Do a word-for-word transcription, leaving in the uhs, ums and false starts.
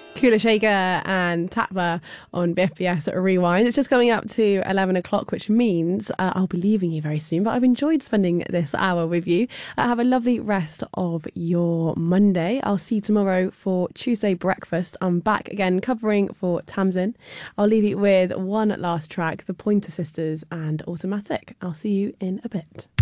Kula Shaker and Tatva on B F B S Rewind. It's just coming up to eleven o'clock, which means uh, I'll be leaving you very soon. But I've enjoyed spending this hour with you. Uh, have a lovely rest of your Monday. I'll see you tomorrow for Tuesday breakfast. I'm back again covering for Tamsin. I'll leave you with one last track, The Pointer Sisters and Automatic. I'll see you in a bit.